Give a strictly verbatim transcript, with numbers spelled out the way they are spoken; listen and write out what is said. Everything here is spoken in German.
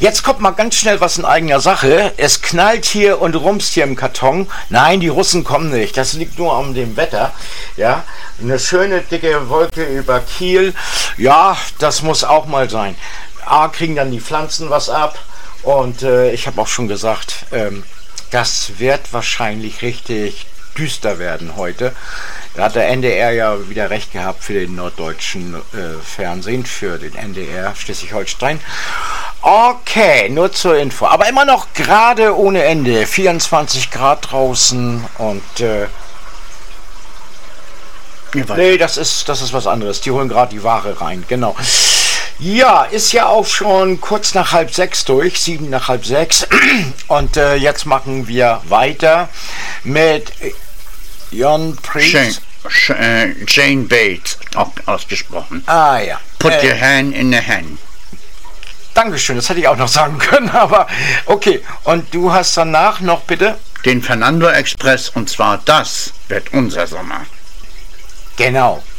Jetzt kommt mal ganz schnell was in eigener Sache. Es knallt hier und rumst hier im Karton. Nein, die Russen kommen nicht. Das liegt nur an dem Wetter. Ja, eine schöne dicke Wolke über Kiel. Ja, das muss auch mal sein. A, kriegen dann die Pflanzen was ab. Und äh, ich habe auch schon gesagt, ähm, das wird wahrscheinlich richtig düster werden heute. Da hat der N D R ja wieder recht gehabt für den norddeutschen äh, Fernsehen, für den N D R Schleswig-Holstein. Okay, nur zur Info. Aber immer noch gerade ohne Ende. vierundzwanzig Grad draußen und äh, nee, das ist, das ist was anderes. Die holen gerade die Ware rein, genau. Ja, ist ja auch schon kurz nach halb sechs durch, sieben nach halb sechs. Und äh, jetzt machen wir weiter mit Jon Priest. Shane, äh, Jane Bates, auch ausgesprochen. Ah ja. Put äh, your hand in the hand. Dankeschön, das hätte ich auch noch sagen können, aber okay. Und du hast danach noch bitte? Den Fernando Express, und zwar das wird unser Sommer. Genau.